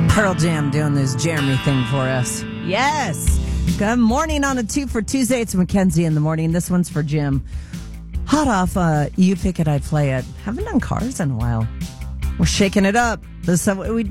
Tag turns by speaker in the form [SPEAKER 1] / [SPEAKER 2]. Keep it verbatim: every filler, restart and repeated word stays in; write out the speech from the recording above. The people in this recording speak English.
[SPEAKER 1] Pearl Jam doing this Jeremy thing for us. Yes. Good morning on a two for Tuesday. It's Mackenzie in the morning. This one's for Jim. Hot off uh, You Pick It, I Play It. Haven't done cars in a while. We're shaking it up. This is what we